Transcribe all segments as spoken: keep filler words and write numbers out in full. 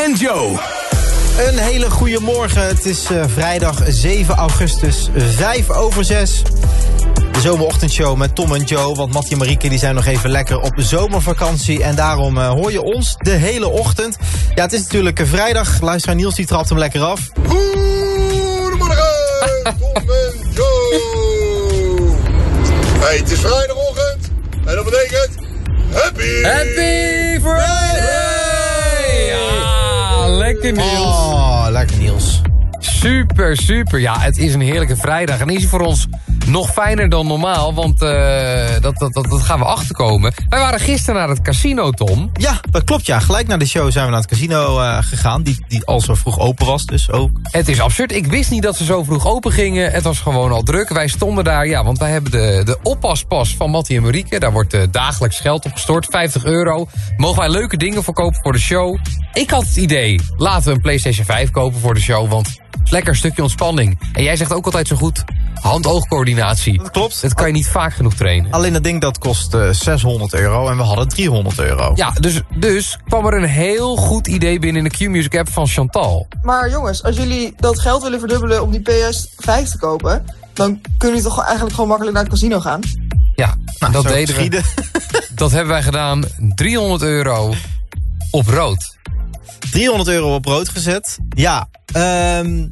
en Joe. Een hele goede morgen. Het is uh, vrijdag zeven augustus, vijf over zes. De zomerochtendshow met Tom en Joe. Want Mattie en Marieke die zijn nog even lekker op zomervakantie. En daarom uh, hoor je ons de hele ochtend. Ja, het is natuurlijk uh, vrijdag. Luisteraar Niels die trapt hem lekker af. Goedemorgen, Tom en Joe. Hey, het is vrijdagochtend. En dat betekent Happy... Happy Friday! Ja, lekker Niels. Oh, lekker Niels. Super, super. Ja, het is een heerlijke vrijdag. En is hij voor ons nog fijner dan normaal, want uh, dat, dat, dat, dat gaan we achterkomen. Wij waren gisteren naar het casino, Tom. Ja, dat klopt ja. Gelijk na de show zijn we naar het casino uh, gegaan, die, die al zo vroeg open was dus ook. Het is absurd. Ik wist niet dat ze zo vroeg open gingen. Het was gewoon al druk. Wij stonden daar, ja, want wij hebben de, de oppaspas van Mattie en Marieke. Daar wordt uh, dagelijks geld op gestort, vijftig euro. Mogen wij leuke dingen voor kopen voor de show. Ik had het idee, laten we een PlayStation vijf kopen voor de show, want lekker een stukje ontspanning. En jij zegt ook altijd zo goed, hand-oogcoördinatie. Dat klopt. Dat kan je niet vaak genoeg trainen. Alleen dat ding dat kost uh, zeshonderd euro en we hadden driehonderd euro. Ja, dus, dus kwam er een heel goed idee binnen in de Q-Music app van Chantal. Maar jongens, als jullie dat geld willen verdubbelen om die P S vijf te kopen, dan kunnen jullie toch eigenlijk gewoon makkelijk naar het casino gaan? Ja, nou, dat zo deden we. Dat hebben wij gedaan. driehonderd euro op rood. driehonderd euro op rood gezet. Ja, um,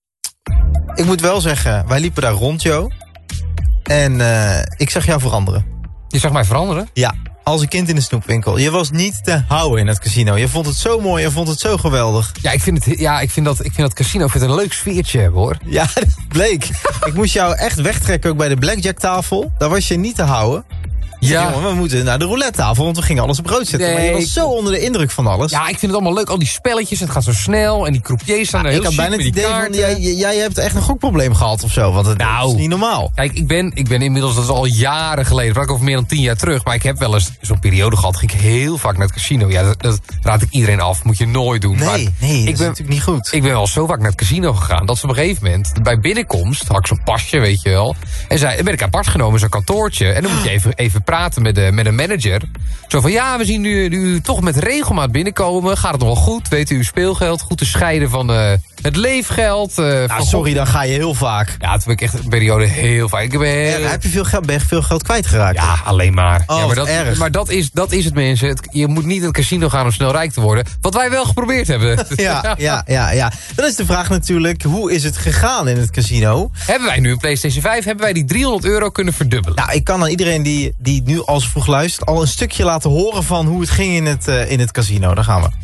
ik moet wel zeggen, wij liepen daar rond, Jo. En uh, ik zag jou veranderen. Je zag mij veranderen? Ja, als een kind in de snoepwinkel. Je was niet te houden in het casino. Je vond het zo mooi, je vond het zo geweldig. Ja, ik vind, het, ja, ik vind, dat, ik vind dat casino vind een leuk sfeertje hebben, hoor. Ja, dat bleek. Ik moest jou echt wegtrekken ook bij de blackjack tafel. Daar was je niet te houden. Ja, jongen, we moeten naar de roulette tafel, want we gingen alles op rood zetten. Nee, maar je was ik... zo onder de indruk van alles. Ja, ik vind het allemaal leuk. Al die spelletjes, het gaat zo snel. En die croupiers staan ja, er heel ik had bijna het idee kaarten. van, jij, jij hebt echt een gokprobleem gehad of zo. Want het nou, is niet normaal. Kijk, ik ben, ik ben inmiddels, dat is al jaren geleden, praat ik over meer dan tien jaar terug. Maar ik heb wel eens zo'n periode gehad, ging ik heel vaak naar het casino. Ja, dat, dat raad ik iedereen af. Moet je nooit doen. Nee, maar nee, dat ik is ben, natuurlijk niet goed. Ik ben wel zo vaak naar het casino gegaan, dat ze op een gegeven moment, bij binnenkomst, had ik zo'n pasje, weet je wel. En zei, dan ben ik apart genomen, zo'n kantoortje. En dan moet je even, even praten met de, met een manager. Zo van, ja, we zien nu, nu toch met regelmaat binnenkomen. Gaat het nog wel goed? Weet u uw speelgeld? Goed te scheiden van uh, het leefgeld? Uh, nou, van sorry, dan ga je heel vaak. Ja, toen ben ik echt een periode heel vaak. Ik ben heel... ja, heb je veel geld, ben je veel geld kwijtgeraakt? Ja, alleen maar. Oh, ja, maar dat, erg. maar dat is, dat is het, mensen. Het, je moet niet in het casino gaan om snel rijk te worden. Wat wij wel geprobeerd hebben. Ja, ja, ja, ja. Dan is de vraag natuurlijk, hoe is het gegaan in het casino? Hebben wij nu een PlayStation vijf? Hebben wij die driehonderd euro kunnen verdubbelen? Nou, ik kan aan iedereen die, die nu als vroeg luistert al een stukje laten horen van hoe het ging in het, uh, in het casino. Daar gaan we.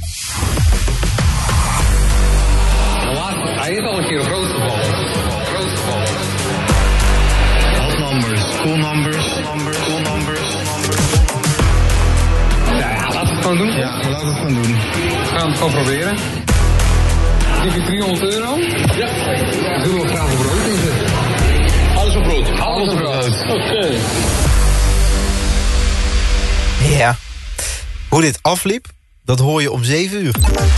Hij is al een keer op rood gevallen. Rood gevallen. Odd numbers, cool numbers, numbers, cool numbers. Ja, ja, laten we het gewoon doen. Ja, laten we het gewoon doen. We gaan het gewoon proberen. Dit is driehonderd euro. Ja. Dat doen we graag op rood inzetten. Alles op rood. Alles op rood. Oké. Okay. Ja. Hoe dit afliep, dat hoor je om zeven uur.